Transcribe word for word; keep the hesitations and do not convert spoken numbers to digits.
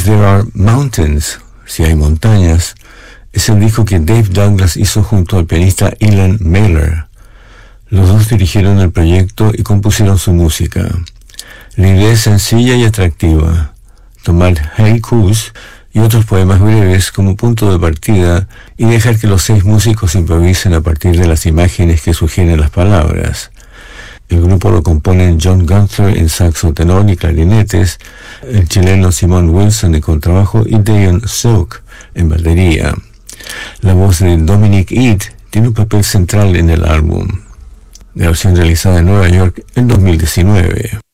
There Are Mountains, Si Hay Montañas, es el disco que Dave Douglas hizo junto al pianista Ilan Mailer. Los dos dirigieron el proyecto y compusieron su música. La idea es sencilla y atractiva: tomar haikus y otros poemas breves como punto de partida y dejar que los seis músicos improvisen a partir de las imágenes que sugieren las palabras. El grupo lo componen John Gunther en saxo tenor y clarinetes, el chileno Simon Wilson en contrabajo y Dayon Silk en batería. La voz de Dominic Eade tiene un papel central en el álbum. Grabación realizada en Nueva York en dos mil diecinueve.